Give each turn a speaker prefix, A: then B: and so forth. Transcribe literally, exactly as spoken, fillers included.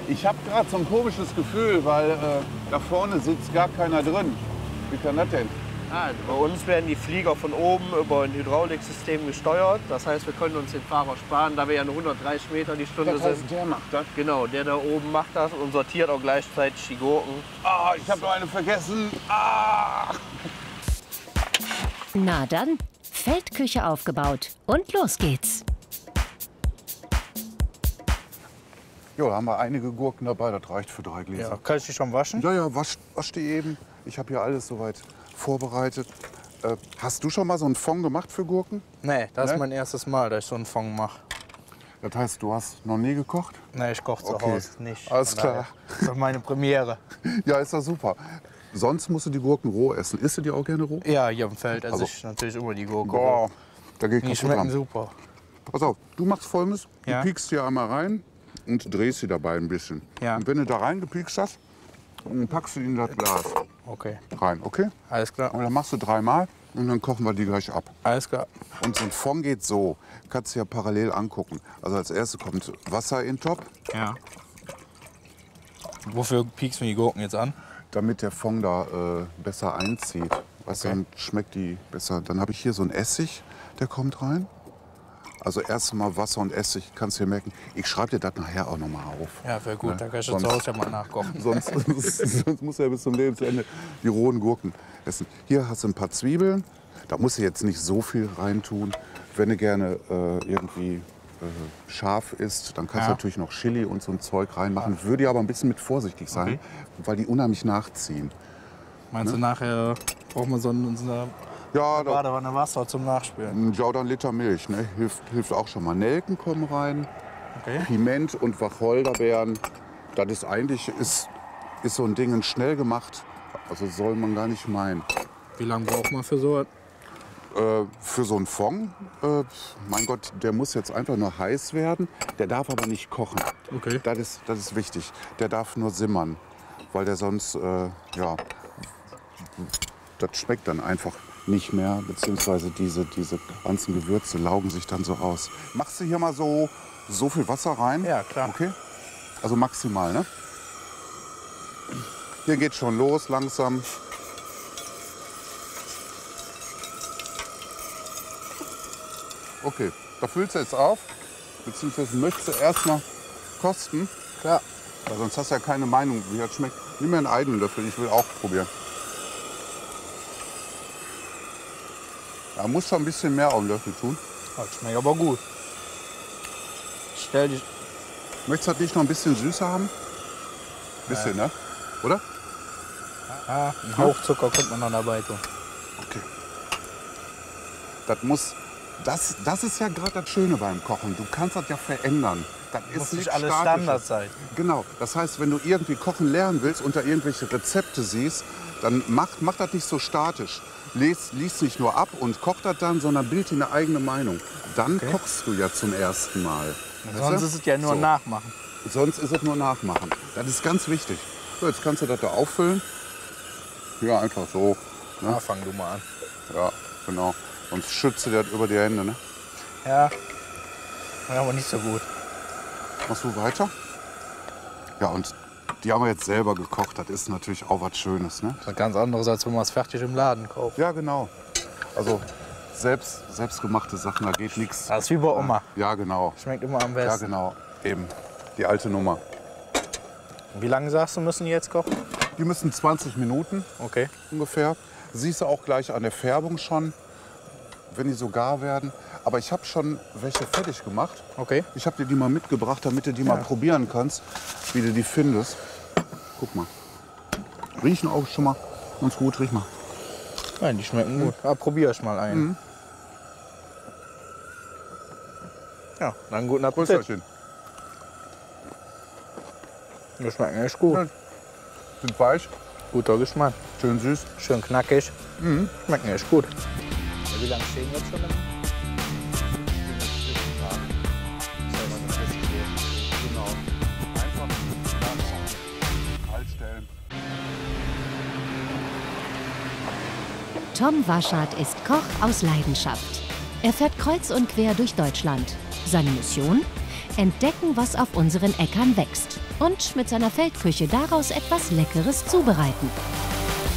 A: Ich habe gerade so ein komisches Gefühl, weil äh, da vorne sitzt gar keiner drin. Wie kann das denn?
B: Ah, bei uns werden die Flieger von oben über ein Hydrauliksystem gesteuert. Das heißt, wir können uns den Fahrer sparen, da wir ja nur hundertdreißig Meter die Stunde
A: Das heißt,
B: sind.
A: der macht das?
B: Genau, der da oben macht das und sortiert auch gleichzeitig die Gurken.
A: Ah, ich habe noch eine vergessen. Ah!
C: Na dann, Feldküche aufgebaut und los geht's.
A: Jo, da haben wir einige Gurken dabei, das reicht für drei Gläser.
D: Ja, kann ich die schon waschen?
A: Ja, ja, wasch, wasch die eben. Ich habe hier alles soweit vorbereitet. Äh, hast du schon mal so einen Fond gemacht für Gurken?
D: Nee, das
A: Nee?
D: ist mein erstes Mal, dass ich so einen Fond mache.
A: Das heißt, du hast noch nie gekocht?
D: Nee, ich koche zu
A: Okay.
D: Hause nicht.
A: Alles
D: Von
A: klar.
D: daher ist doch meine Premiere.
A: Ja, ist das super. Sonst musst du die Gurken roh essen. Isst du die auch gerne roh?
D: Ja, hier im Feld esse
A: Also-
D: ich natürlich immer die Gurke.
A: Boah, da geht
D: Die
A: kaputt
D: schmecken
A: dran.
D: super.
A: Pass auf, du machst Folgendes.
D: Ja.
A: Du piekst hier einmal rein und drehst sie dabei ein bisschen.
D: Ja.
A: Und wenn du da reingepiekst hast, dann packst du die in das Glas
D: Okay,
A: rein, okay?
D: alles klar.
A: Und dann machst du dreimal und dann kochen wir die gleich ab.
D: Alles klar.
A: Und so ein Fond geht so. Kannst du ja parallel angucken. Also als erstes kommt Wasser in den Topf,
D: Ja. Wofür piekst du die Gurken jetzt an?
A: damit der Fond da äh, besser einzieht. Weißt du,
D: Okay.
A: dann schmeckt die besser. Dann habe ich hier so einen Essig, der kommt rein. Also erst mal Wasser und Essig, kannst du dir merken. Ich schreibe dir das nachher auch noch mal auf.
D: Ja, wäre gut,
A: Ne?
D: da kann ich
A: Sonst-
D: zu Hause ja mal nachkochen.
A: Sonst, sonst muss er bis zum Lebensende die rohen Gurken essen. Hier hast du ein paar Zwiebeln. Da musst du jetzt nicht so viel reintun. Wenn du gerne äh, irgendwie äh, scharf isst, dann kannst
D: Ja.
A: du natürlich noch Chili und so ein Zeug reinmachen. Würde aber ein bisschen mit vorsichtig sein,
D: Okay.
A: weil die unheimlich nachziehen.
D: Meinst du, nachher braucht man so eine, so eine
A: Ja, da,
D: Badewanne Wasser zum Nachspülen?
A: ein Jauder Liter Milch, ne? hilft, hilft auch schon mal. Nelken kommen rein,
D: Okay.
A: Piment und Wacholderbeeren. Das ist eigentlich ist, ist so ein Ding schnell gemacht. Also soll man gar nicht meinen.
D: Wie lange braucht man für so?
A: Äh, für so einen Fond, äh, mein Gott, der muss jetzt einfach nur heiß werden. Der darf aber nicht kochen.
D: Okay.
A: Das ist, das ist wichtig. Der darf nur simmern, weil der sonst, äh, ja, das schmeckt dann einfach nicht mehr, beziehungsweise diese, diese ganzen Gewürze laugen sich dann so aus. Machst du hier mal so, so viel Wasser rein?
D: Ja, klar.
A: Okay? Also maximal, ne? Hier geht schon los, langsam. Okay, da füllst du jetzt auf, beziehungsweise möchtest du erst mal kosten.
D: Klar.
A: Weil sonst hast du ja keine Meinung, wie das schmeckt. Nimm mir einen eigenen Löffel, ich will auch probieren. Da muss schon ein bisschen mehr auf den Löffel tun.
D: Das schmeckt aber gut. Stell dich.
A: Möchtest du das nicht noch ein bisschen süßer haben? Bisschen, ne? Oder?
D: Ja, einen Hauch Zucker könnte man noch dabei tun.
A: Okay. Das muss. Das, das ist ja gerade das Schöne beim Kochen. Du kannst das ja verändern. Das
D: Muss
A: ist
D: nicht
A: nicht
D: alles
A: Statisches.
D: Standard sein.
A: Genau. Das heißt, wenn du irgendwie kochen lernen willst und da irgendwelche Rezepte siehst, dann mach, mach das nicht so statisch. Lies, lies nicht nur ab und koch das dann, sondern bild dir eine eigene Meinung. Dann
D: Okay.
A: kochst du ja zum ersten Mal. Weißt
D: Sonst
A: du?
D: ist es ja nur
A: So.
D: Nachmachen.
A: Sonst ist es nur nachmachen. Das ist ganz wichtig. So, jetzt kannst du das da auffüllen. Ja, einfach so. Ne?
D: Na, fang du mal an.
A: Ja, genau. Sonst schützt du das über die Hände. Ne?
D: Ja. Ja, aber nicht so gut.
A: Machst du weiter? Ja, und die haben wir jetzt selber gekocht. Das ist natürlich auch was Schönes. Ne?
D: Das ist ganz anderes, als wenn man es fertig im Laden kauft.
A: Ja, genau. Also selbst, selbstgemachte Sachen, da geht nichts.
D: Das ist wie bei Oma.
A: Ja, genau.
D: Schmeckt immer am besten.
A: Ja, genau. Eben. Die alte Nummer.
D: Wie lange sagst du, müssen die jetzt kochen?
A: Die müssen zwanzig Minuten
D: Okay.
A: ungefähr. Siehst du auch gleich an der Färbung schon, wenn die so gar werden. Aber ich habe schon welche fertig gemacht.
D: Okay.
A: Ich habe dir die mal mitgebracht, damit du die mal probieren kannst, wie du die findest. Guck mal. Riechen auch schon mal ganz gut. Riech mal.
D: Nein, die schmecken gut. Ah, probier ich mal einen.
A: Mhm.
D: Ja, dann guten Appetit.
A: Prösterchen.
D: Die schmecken echt gut.
A: Ja. Sind weich,
D: Guter Geschmack.
A: schön süß.
D: Schön knackig.
A: Mhm.
D: Schmecken echt gut. Ja, wie lange stehen jetzt schon?
A: Genau. Einfach kalt stellen.
C: Tom Waschert ist Koch aus Leidenschaft. Er fährt kreuz und quer durch Deutschland. Seine Mission? entdecken, was auf unseren Äckern wächst und mit seiner Feldküche daraus etwas Leckeres zubereiten.